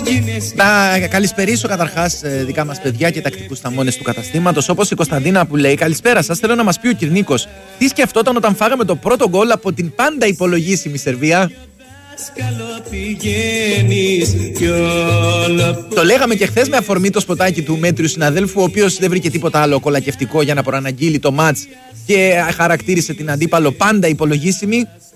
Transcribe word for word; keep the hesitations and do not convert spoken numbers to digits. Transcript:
Να καλησπερίσω καταρχάς δικά μας παιδιά και τακτικούς θαμώνες του καταστήματος, όπως η Κωνσταντίνα που λέει: καλησπέρα σας, θέλω να μας πει ο Κυρνίκος τι σκεφτόταν όταν φάγαμε το πρώτο γκολ από την πάντα υπολογίσιμη Σερβία. Το λέγαμε και χθες με αφορμή το σποτάκι του μέτριου συναδέλφου, ο οποίος δεν βρήκε τίποτα άλλο κολακευτικό για να προαναγγείλει το μάτς και χαρακτήρισε την αντίπαλο πάντα υπολογίσιμη.